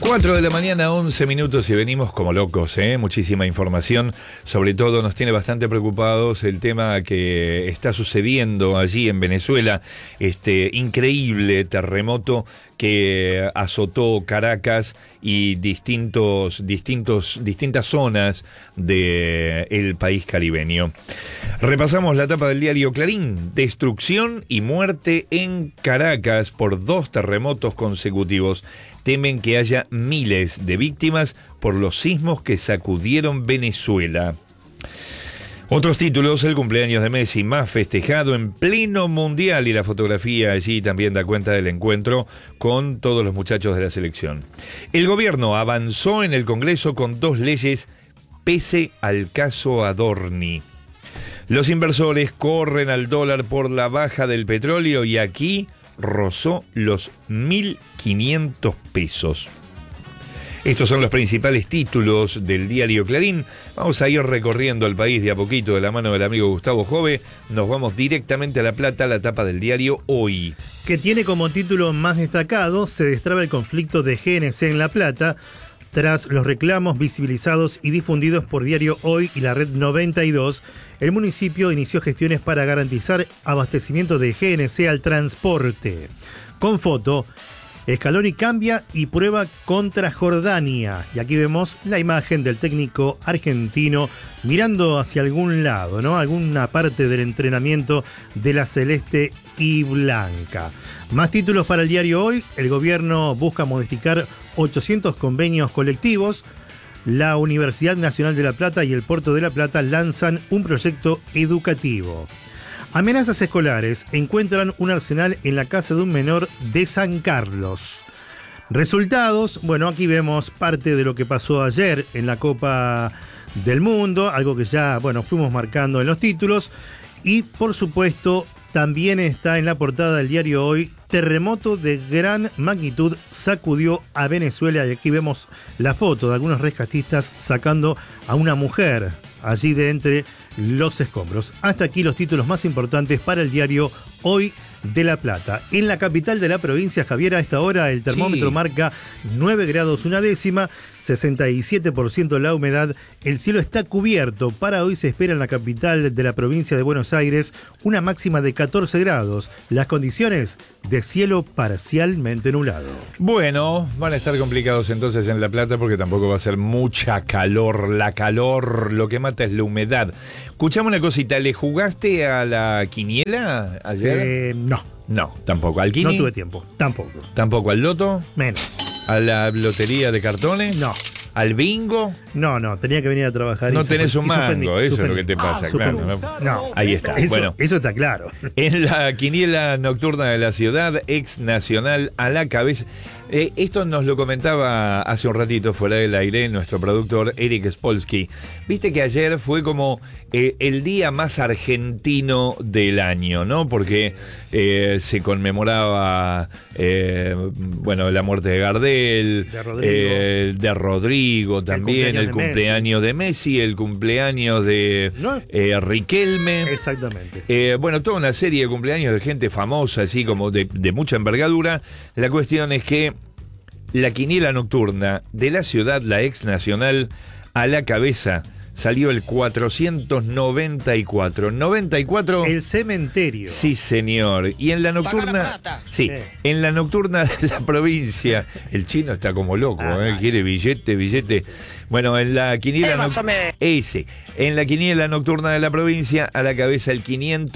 4 de la mañana, 11 minutos y venimos como locos, muchísima información. Sobre todo nos tiene bastante preocupados el tema que está sucediendo allí en Venezuela, este increíble terremoto que azotó Caracas y distintas zonas del país caribeño. Repasamos la tapa del diario Clarín. Destrucción y muerte en Caracas por 2 terremotos consecutivos. Temen que haya miles de víctimas por los sismos que sacudieron Venezuela. Otros títulos: el cumpleaños de Messi más festejado en pleno mundial, y la fotografía allí también da cuenta del encuentro con todos los muchachos de la selección. El gobierno avanzó en el Congreso con 2 leyes pese al caso Adorni. Los inversores corren al dólar por la baja del petróleo y aquí rozó los 1.500 pesos. Estos son los principales títulos del diario Clarín. Vamos a ir recorriendo el país de a poquito de la mano del amigo Gustavo Jove. Nos vamos directamente a La Plata, la tapa del diario Hoy. Que tiene como título más destacado: se destraba el conflicto de GNC en La Plata. Tras los reclamos visibilizados y difundidos por Diario Hoy y la Red 92, el municipio inició gestiones para garantizar abastecimiento de GNC al transporte. Con foto, Scaloni cambia y prueba contra Jordania. Y aquí vemos la imagen del técnico argentino mirando hacia algún lado, ¿no? Alguna parte del entrenamiento de la celeste y blanca. Más títulos para el diario Hoy. El gobierno busca modificar 800 convenios colectivos. La Universidad Nacional de La Plata y el Puerto de La Plata lanzan un proyecto educativo. Amenazas escolares: encuentran un arsenal en la casa de un menor de San Carlos. Resultados: bueno, aquí vemos parte de lo que pasó ayer en la Copa del Mundo, algo que ya, fuimos marcando en los títulos. Y, por supuesto, también está en la portada del diario Hoy: terremoto de gran magnitud sacudió a Venezuela. Y aquí vemos la foto de algunos rescatistas sacando a una mujer allí de entre los escombros. Hasta aquí los títulos más importantes para el diario Hoy de La Plata. En la capital de la provincia, Javier, a esta hora el termómetro marca 9 grados una décima, 67% la humedad, el cielo está cubierto. Para hoy se espera en la capital de la provincia de Buenos Aires una máxima de 14 grados. Las condiciones de cielo parcialmente nublado. Bueno, van a estar complicados entonces en La Plata porque tampoco va a ser mucha calor. La calor, lo que mata es la humedad. Escuchame una cosita, ¿le jugaste a la quiniela ayer? No, tampoco. ¿Al Kini? No tuve tiempo, tampoco. ¿Tampoco al loto? Menos. ¿A la lotería de cartones? No. ¿Al bingo? No, tenía que venir a trabajar. No tenés un mango, eso es lo que te pasa, claro. No. Ahí está. Eso está claro. En la quiniela nocturna de la ciudad, ex Nacional a la cabeza. Esto nos lo comentaba hace un ratito fuera del aire nuestro productor Eric Spolsky. Viste que ayer fue como el día más argentino del año, ¿no? Porque se conmemoraba la muerte de Gardel, de Rodrigo también, el cumpleaños de Messi, el cumpleaños de Riquelme. Exactamente. Toda una serie de cumpleaños de gente famosa, así como de mucha envergadura. La cuestión es que la quiniela nocturna de la ciudad, la ex Nacional a la cabeza, salió el 494. 94. El cementerio. Sí, señor. Y en la nocturna. Sí, en la nocturna de la provincia. El chino está como loco, quiere billete. Bueno, en la quiniela. En la quiniela nocturna de la provincia, a la cabeza el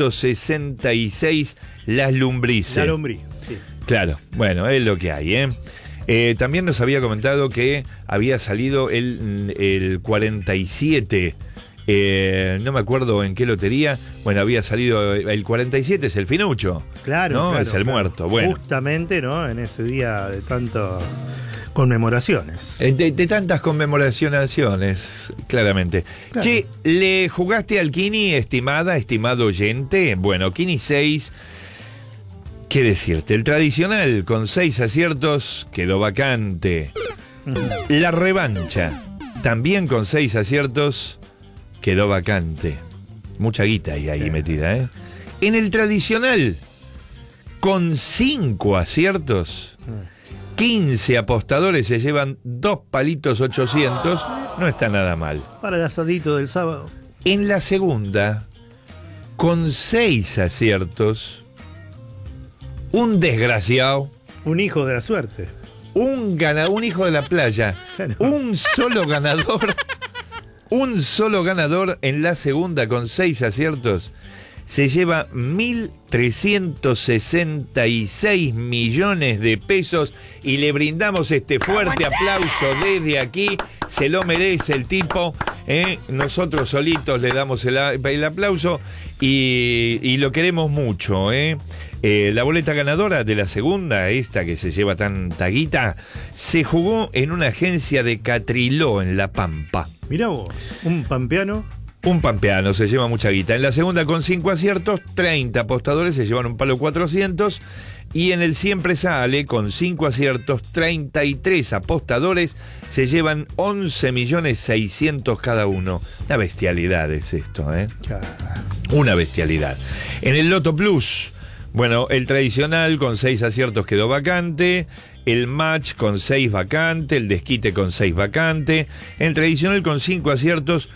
566, las lombrices. La lombriz, sí. Claro, bueno, es lo que hay, también nos había comentado que había salido el 47, no me acuerdo en qué lotería. Bueno, había salido el 47, es el finucho. Claro, ¿no? Claro, es el muerto. Bueno, justamente, ¿no? En ese día de tantas conmemoraciones. De tantas conmemoraciones, claramente. Claro. Che, ¿le jugaste al Kini, estimado oyente? Bueno, Kini 6... ¿Qué decirte? El tradicional, con 6 aciertos, quedó vacante. La revancha, también con 6 aciertos, quedó vacante. Mucha guita ahí metida, En el tradicional, con 5 aciertos, 15 apostadores se llevan 2 palitos 800. No está nada mal. Para el asadito del sábado. En la segunda, con 6 aciertos, un desgraciado, Un hijo de la suerte. un hijo de la playa, Claro. un solo ganador en la segunda con 6 aciertos, se lleva 1.366 millones de pesos y le brindamos este fuerte aplauso desde aquí. Se lo merece el tipo, ¿eh? Nosotros solitos le damos el aplauso y lo queremos mucho, ¿eh? La boleta ganadora de la segunda, esta que se lleva tanta guita, se jugó en una agencia de Catriló en La Pampa. Mirá vos, un pampeano. Un pampeano se lleva mucha guita. En la segunda, con 5 aciertos, 30 apostadores se llevan un palo 400. Y en el siempre sale, con 5 aciertos, 33 apostadores se llevan 11.600.000 cada uno. Una bestialidad es esto, ¿eh? Una bestialidad. En el Loto Plus, bueno, el tradicional con 6 aciertos quedó vacante. El match con 6 vacante, el desquite con 6 vacante. El tradicional con 5 aciertos,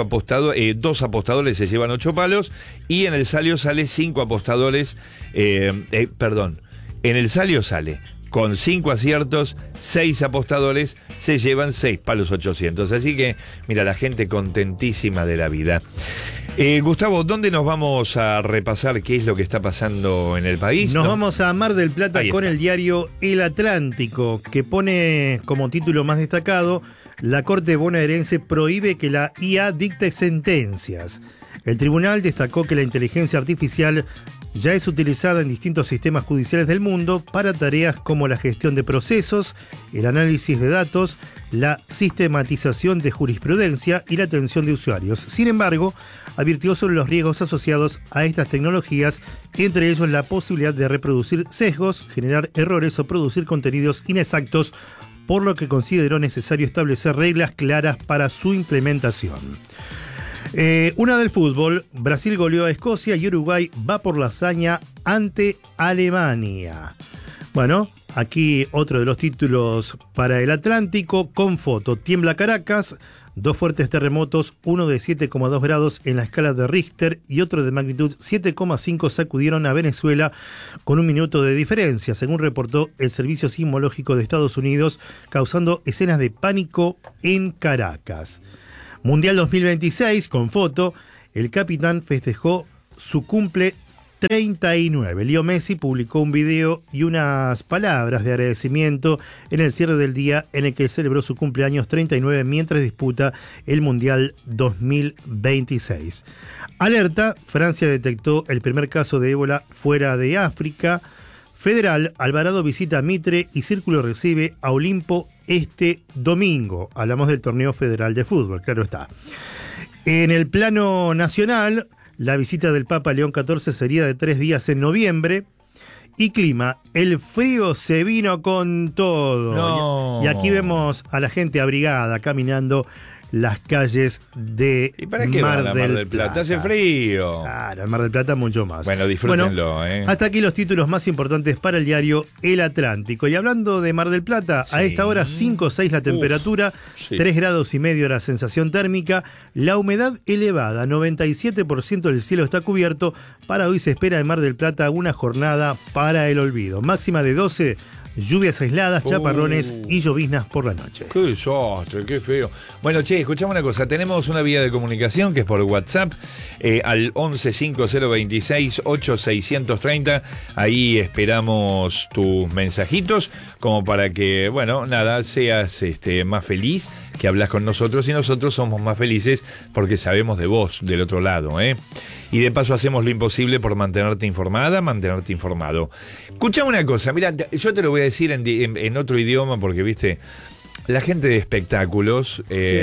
2 apostadores se llevan 8 palos. Y en el Salio sale 5 apostadores, en el Salio sale con 5 aciertos, 6 apostadores se llevan 6 palos 800. Así que, mira, la gente contentísima de la vida. Gustavo, ¿dónde nos vamos a repasar qué es lo que está pasando en el país? Nos vamos a Mar del Plata con el diario El Atlántico, que pone como título más destacado: la Corte bonaerense prohíbe que la IA dicte sentencias. El tribunal destacó que la inteligencia artificial ya es utilizada en distintos sistemas judiciales del mundo para tareas como la gestión de procesos, el análisis de datos, la sistematización de jurisprudencia y la atención de usuarios. Sin embargo, advirtió sobre los riesgos asociados a estas tecnologías, entre ellos la posibilidad de reproducir sesgos, generar errores o producir contenidos inexactos, por lo que consideró necesario establecer reglas claras para su implementación. Una del fútbol: Brasil goleó a Escocia y Uruguay va por la hazaña ante Alemania. Bueno, aquí otro de los títulos para el Atlántico, con foto: tiembla Caracas, 2 fuertes terremotos, uno de 7,2 grados en la escala de Richter y otro de magnitud 7,5 sacudieron a Venezuela con 1 minuto de diferencia, según reportó el Servicio Sismológico de Estados Unidos, causando escenas de pánico en Caracas. Mundial 2026, con foto: el capitán festejó su cumple 39. Leo Messi publicó un video y unas palabras de agradecimiento en el cierre del día en el que celebró su cumpleaños 39 mientras disputa el Mundial 2026. Alerta: Francia detectó el primer caso de ébola fuera de África. Federal: Alvarado visita Mitre y Círculo recibe a Olimpo este domingo. Hablamos del torneo federal de fútbol, claro está. En el plano nacional, la visita del Papa León XIV sería de 3 días en noviembre. Y clima: el frío se vino con todo. No. Y aquí vemos a la gente abrigada caminando las calles de ¿Y para qué van a Mar del Plata? Hace frío. Claro, en Mar del Plata mucho más. Bueno, disfrútenlo. Hasta aquí los títulos más importantes para el diario El Atlántico. Y hablando de Mar del Plata, sí, a esta hora 5 o 6 la temperatura, sí. 3 grados y medio la sensación térmica, la humedad elevada, 97% del cielo está cubierto. Para hoy se espera en Mar del Plata una jornada para el olvido. Máxima de 12. Lluvias aisladas, chaparrones y lloviznas por la noche. Qué desastre, qué feo. Bueno, che, escuchame una cosa. Tenemos una vía de comunicación que es por WhatsApp, al 1150268630. Ahí esperamos tus mensajitos, como para que, bueno, nada, seas más feliz, que hablas con nosotros, y nosotros somos más felices porque sabemos de vos del otro lado, ¿eh? Y de paso hacemos lo imposible por mantenerte informada, mantenerte informado. Escuchame una cosa, mira, yo te lo voy a decir en otro idioma, porque, viste, la gente de espectáculos,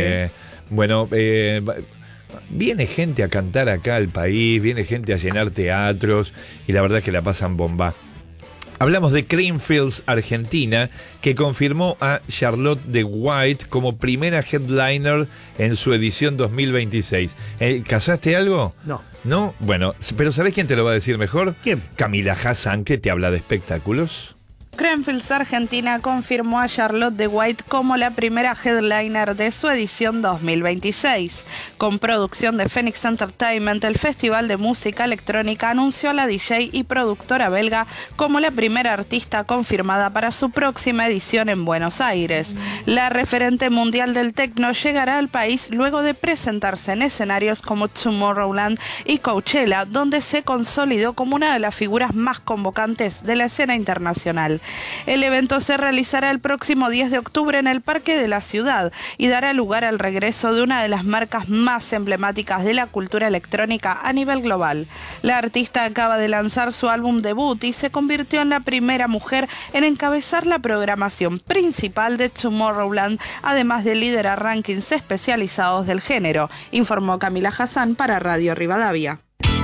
viene gente a cantar acá al país, viene gente a llenar teatros, y la verdad es que la pasan bomba. Hablamos de Creamfields, Argentina, que confirmó a Charlotte de White como primera headliner en su edición 2026. ¿Casaste algo? No. ¿No? Bueno, pero ¿sabés quién te lo va a decir mejor? ¿Quién? Camila Hassan, que te habla de espectáculos. Creamfields Argentina confirmó a Charlotte de White como la primera headliner de su edición 2026. Con producción de Phoenix Entertainment, el Festival de Música Electrónica anunció a la DJ y productora belga como la primera artista confirmada para su próxima edición en Buenos Aires. La referente mundial del techno llegará al país luego de presentarse en escenarios como Tomorrowland y Coachella, donde se consolidó como una de las figuras más convocantes de la escena internacional. El evento se realizará el próximo 10 de octubre en el Parque de la Ciudad y dará lugar al regreso de una de las marcas más emblemáticas de la cultura electrónica a nivel global. La artista acaba de lanzar su álbum debut y se convirtió en la primera mujer en encabezar la programación principal de Tomorrowland, además de liderar rankings especializados del género, informó Camila Hassan para Radio Rivadavia.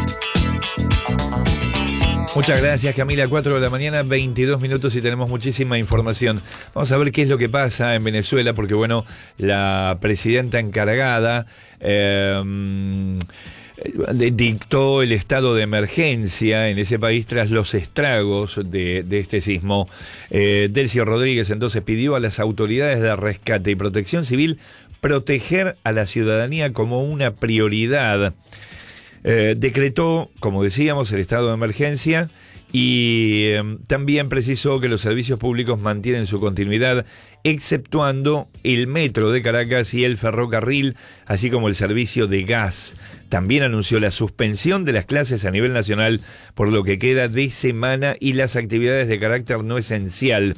Muchas gracias, Camila. 4 de la mañana, 22 minutos y tenemos muchísima información. Vamos a ver qué es lo que pasa en Venezuela, porque bueno, la presidenta encargada dictó el estado de emergencia en ese país tras los estragos de este sismo. Delcio Rodríguez entonces pidió a las autoridades de rescate y protección civil proteger a la ciudadanía como una prioridad. Decretó, como decíamos, el estado de emergencia y también precisó que los servicios públicos mantienen su continuidad, exceptuando el metro de Caracas y el ferrocarril, así como el servicio de gas. También anunció la suspensión de las clases a nivel nacional por lo que queda de semana y las actividades de carácter no esencial.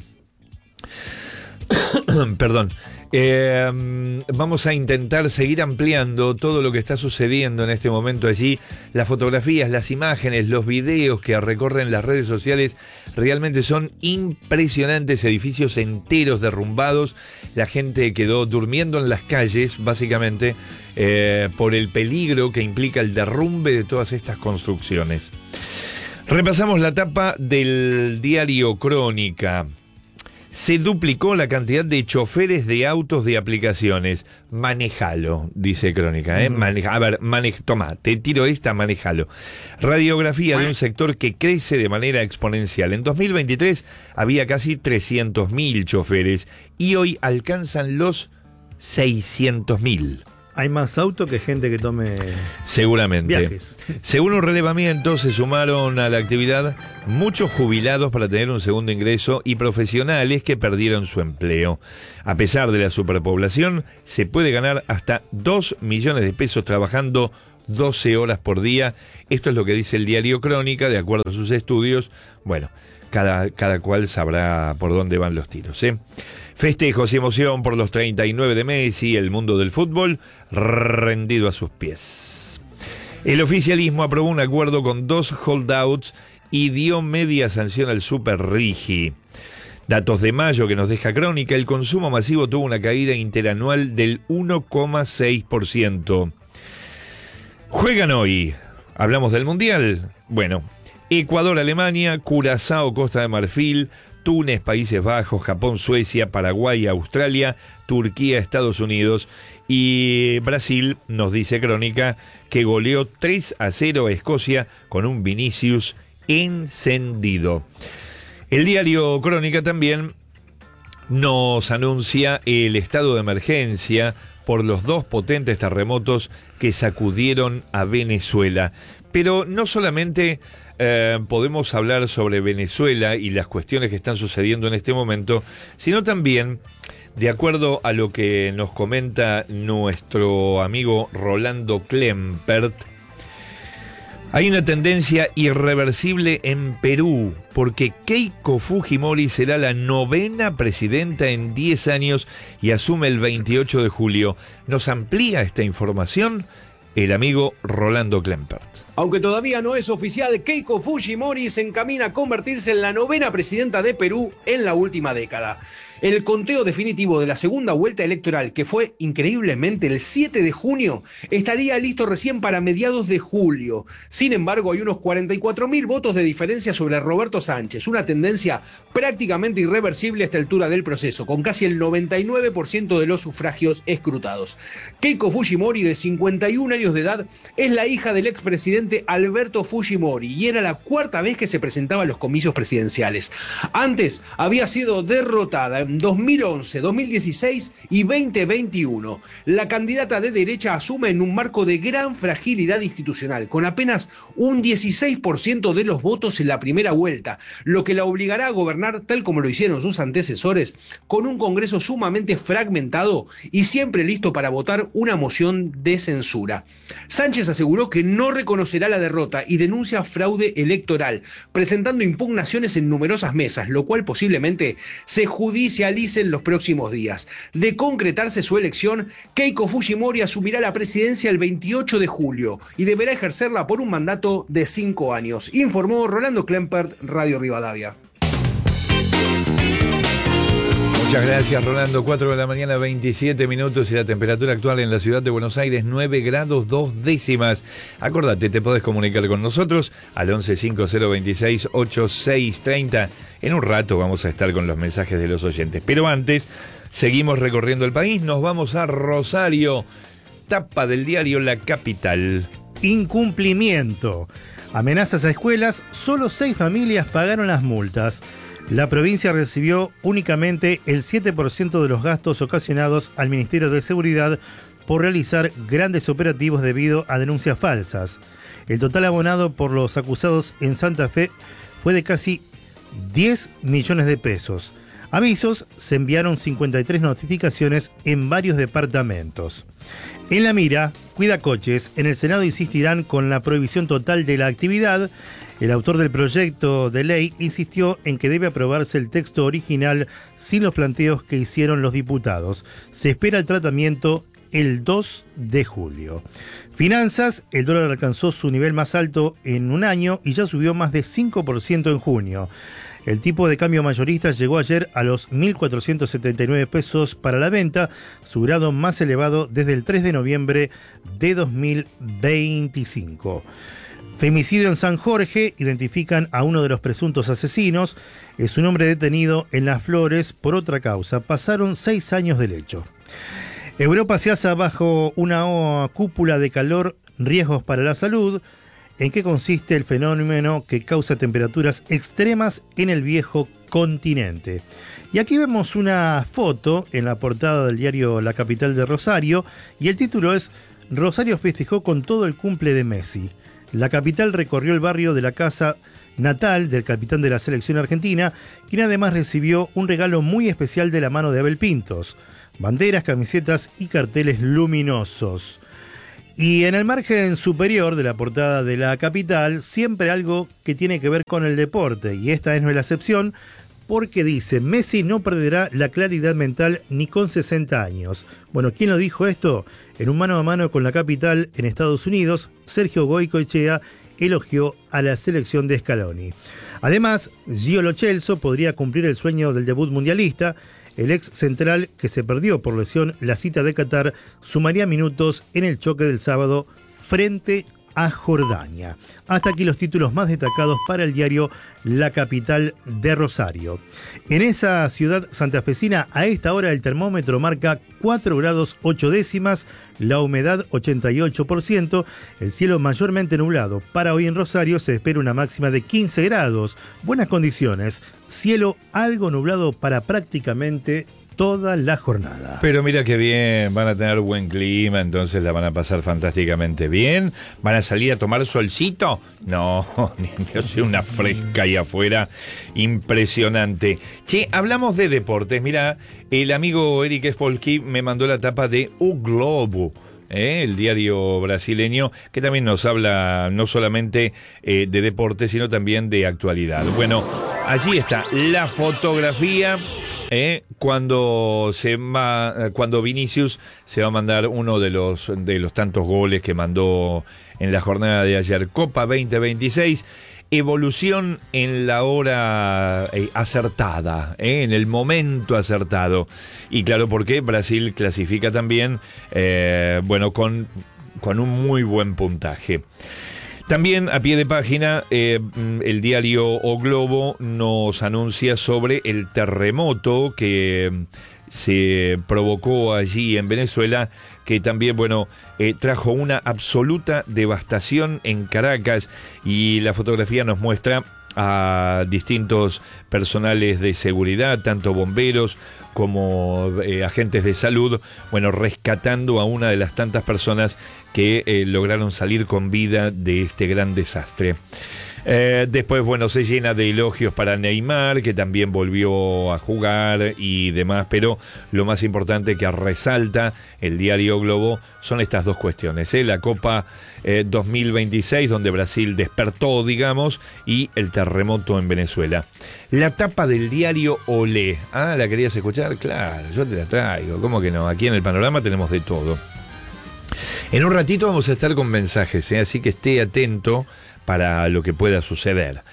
Perdón. Vamos a intentar seguir ampliando todo lo que está sucediendo en este momento allí. Las fotografías, las imágenes, los videos que recorren las redes sociales realmente son impresionantes. Edificios enteros derrumbados. La gente quedó durmiendo en las calles, básicamente, por el peligro que implica el derrumbe de todas estas construcciones. Repasamos la tapa del diario Crónica. Se duplicó la cantidad de choferes de autos de aplicaciones. Manejalo, dice Crónica. Toma, te tiro esta, manejalo. Radiografía de un sector que crece de manera exponencial. En 2023 había casi 300.000 choferes y hoy alcanzan los 600.000. Hay más autos que gente que tome seguramente viajes. Según un relevamiento, se sumaron a la actividad muchos jubilados para tener un segundo ingreso y profesionales que perdieron su empleo. A pesar de la superpoblación, se puede ganar hasta 2 millones de pesos trabajando 12 horas por día. Esto es lo que dice el diario Crónica, de acuerdo a sus estudios. Bueno, cada cual sabrá por dónde van los tiros, ¿eh? Festejos y emoción por los 39 de Messi, el mundo del fútbol rendido a sus pies. El oficialismo aprobó un acuerdo con 2 holdouts y dio media sanción al Super Rigi. Datos de mayo que nos deja Crónica: el consumo masivo tuvo una caída interanual del 1,6%. Juegan hoy. ¿Hablamos del Mundial? Bueno, Ecuador, Alemania, Curazao, Costa de Marfil, Túnez, Países Bajos, Japón, Suecia, Paraguay, Australia, Turquía, Estados Unidos y Brasil, nos dice Crónica, que goleó 3-0 a Escocia con un Vinicius encendido. El diario Crónica también nos anuncia el estado de emergencia por los 2 potentes terremotos que sacudieron a Venezuela. Pero no solamente podemos hablar sobre Venezuela y las cuestiones que están sucediendo en este momento, sino también, de acuerdo a lo que nos comenta nuestro amigo Rolando Klempert, hay una tendencia irreversible en Perú, porque Keiko Fujimori será la 9ª presidenta en 10 años y asume el 28 de julio. Nos amplía esta información el amigo Rolando Klempert. Aunque todavía no es oficial, Keiko Fujimori se encamina a convertirse en la 9ª presidenta de Perú en la última década. El conteo definitivo de la segunda vuelta electoral, que fue increíblemente el 7 de junio, estaría listo recién para mediados de julio. Sin embargo, hay unos 44.000 votos de diferencia sobre Roberto Sánchez, una tendencia prácticamente irreversible a esta altura del proceso, con casi el 99% de los sufragios escrutados. Keiko Fujimori, de 51 años de edad, es la hija del expresidente Alberto Fujimori y era la cuarta vez que se presentaba a los comicios presidenciales. Antes había sido derrotada en 2011, 2016 y 2021. La candidata de derecha asume en un marco de gran fragilidad institucional, con apenas un 16% de los votos en la primera vuelta, lo que la obligará a gobernar tal como lo hicieron sus antecesores, con un Congreso sumamente fragmentado y siempre listo para votar una moción de censura. Sánchez aseguró que no reconocerá la derrota y denuncia fraude electoral, presentando impugnaciones en numerosas mesas, lo cual posiblemente se judicialice en los próximos días. De concretarse su elección, Keiko Fujimori asumirá la presidencia el 28 de julio y deberá ejercerla por un mandato de 5 años, informó Rolando Klempert, Radio Rivadavia. Muchas gracias, Rolando. 4 de la mañana, 27 minutos y la temperatura actual en la ciudad de Buenos Aires, 9 grados 2 décimas. Acordate, te podés comunicar con nosotros al 1150268630. En un rato vamos a estar con los mensajes de los oyentes. Pero antes, seguimos recorriendo el país. Nos vamos a Rosario. Tapa del diario La Capital. Incumplimiento. Amenazas a escuelas. Solo 6 familias pagaron las multas. La provincia recibió únicamente el 7% de los gastos ocasionados al Ministerio de Seguridad por realizar grandes operativos debido a denuncias falsas. El total abonado por los acusados en Santa Fe fue de casi 10 millones de pesos. Avisos: se enviaron 53 notificaciones en varios departamentos. En la mira, Cuidacoches. En el Senado insistirán con la prohibición total de la actividad. El autor del proyecto de ley insistió en que debe aprobarse el texto original sin los planteos que hicieron los diputados. Se espera el tratamiento el 2 de julio. Finanzas: el dólar alcanzó su nivel más alto en un año y ya subió más de 5% en junio. El tipo de cambio mayorista llegó ayer a los 1.479 pesos para la venta, su grado más elevado desde el 3 de noviembre de 2025. Femicidio en San Jorge. Identifican a uno de los presuntos asesinos. Es un hombre detenido en Las Flores por otra causa. Pasaron 6 años del hecho. Europa se asa bajo una cúpula de calor, riesgos para la salud. ¿En qué consiste el fenómeno que causa temperaturas extremas en el viejo continente? Y aquí vemos una foto en la portada del diario La Capital de Rosario, y el título es: Rosario festejó con todo el cumple de Messi. La Capital recorrió el barrio de la casa natal del capitán de la selección argentina, quien además recibió un regalo muy especial de la mano de Abel Pintos: banderas, camisetas y carteles luminosos. Y en el margen superior de la portada de La Capital, siempre algo que tiene que ver con el deporte, y esta no es la excepción, porque dice: Messi no perderá la claridad mental ni con 60 años. Bueno, ¿quién lo dijo esto? En un mano a mano con La Capital en Estados Unidos, Sergio Goycoechea elogió a la selección de Scaloni. Además, Gio Lo Celso podría cumplir el sueño del debut mundialista. El ex central, que se perdió por lesión la cita de Qatar, sumaría minutos en el choque del sábado frente a Jordania. Hasta aquí los títulos más destacados para el diario La Capital de Rosario. En esa ciudad santafesina, a esta hora el termómetro marca 4 grados 8 décimas, la humedad 88%, el cielo mayormente nublado. Para hoy en Rosario se espera una máxima de 15 grados, buenas condiciones, cielo algo nublado para prácticamente toda la jornada. Pero mira qué bien, van a tener buen clima, entonces la van a pasar fantásticamente bien. ¿Van a salir a tomar solcito? No, yo soy una fresca ahí afuera, impresionante. Che, hablamos de deportes. Mira, el amigo Eric Espolsky me mandó la tapa de O Globo, el diario brasileño, que también nos habla no solamente de deportes, sino también de actualidad. Bueno, allí está la fotografía. Cuando Vinicius se va a mandar uno de los tantos goles que mandó en la jornada de ayer, Copa 2026, evolución en la hora acertada, en el momento acertado. Y claro, porque Brasil clasifica también, con un muy buen puntaje. También a pie de página, el diario O Globo nos anuncia sobre el terremoto que se provocó allí en Venezuela, que también, trajo una absoluta devastación en Caracas, y la fotografía nos muestra a distintos personales de seguridad, tanto bomberos como agentes de salud, rescatando a una de las tantas personas que lograron salir con vida de este gran desastre. Después, se llena de elogios para Neymar, que también volvió a jugar y demás, pero lo más importante que resalta el diario Globo son estas dos cuestiones, la Copa 2026, donde Brasil despertó, digamos, y el terremoto en Venezuela. La tapa del diario Olé. Ah, ¿la querías escuchar? Claro, yo te la traigo, ¿cómo que no? Aquí en el Panorama tenemos de todo. En un ratito vamos a estar con mensajes, así que esté atento para lo que pueda suceder.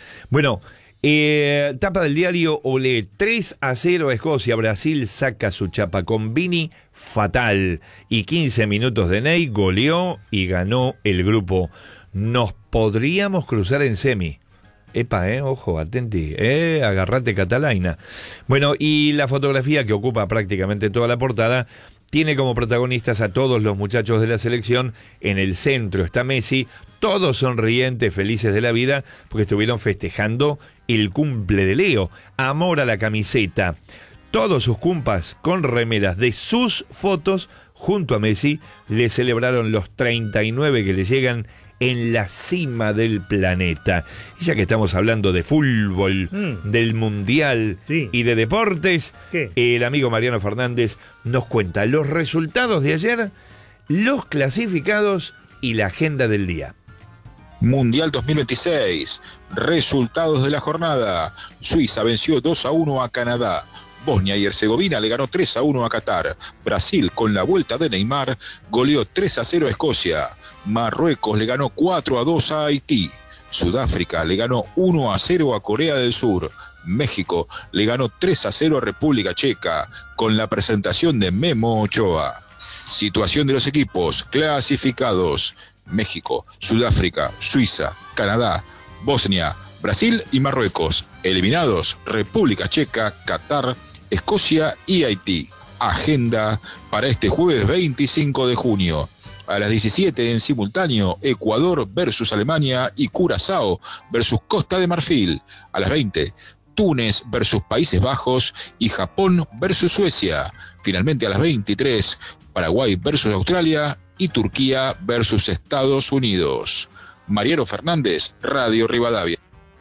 Tapa del diario Olé: 3-0 a Escocia. Brasil saca su chapa con Vini fatal, y 15 minutos de Ney goleó y ganó el grupo. Nos podríamos cruzar en semi. Epa, ojo, atenti, agarrate Catalina. Y la fotografía, que ocupa prácticamente toda la portada, tiene como protagonistas a todos los muchachos de la selección. En el centro está Messi, todos sonrientes, felices de la vida, porque estuvieron festejando el cumple de Leo. Amor a la camiseta. Todos sus cumpas con remeras de sus fotos junto a Messi le celebraron los 39 que le llegan en la cima del planeta. Y ya que estamos hablando de fútbol, del mundial, sí, y de deportes, el amigo Mariano Fernández nos cuenta los resultados de ayer, los clasificados y la agenda del día. Mundial 2026, resultados de la jornada. Suiza venció 2-1 a Canadá. Bosnia y Herzegovina le ganó 3-1 a Qatar. Brasil, con la vuelta de Neymar, goleó 3-0 a Escocia. Marruecos le ganó 4-2 a Haití. Sudáfrica le ganó 1-0 a Corea del Sur. México le ganó 3-0 a República Checa, con la presentación de Memo Ochoa. Situación de los equipos clasificados: México, Sudáfrica, Suiza, Canadá, Bosnia, Brasil y Marruecos. Eliminados: República Checa, Qatar, Escocia y Haití. Agenda para este jueves 25 de junio. A las 17 en simultáneo, Ecuador versus Alemania y Curazao versus Costa de Marfil. A las 20, Túnez versus Países Bajos y Japón versus Suecia. Finalmente a las 23, Paraguay versus Australia y Turquía versus Estados Unidos. Mariano Fernández, Radio Rivadavia.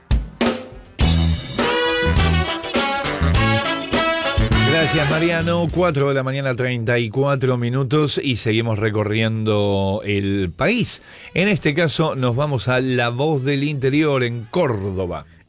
Gracias, Mariano. 4 de la mañana, 34 minutos, y seguimos recorriendo el país. En este caso nos vamos a La Voz del Interior, en Córdoba.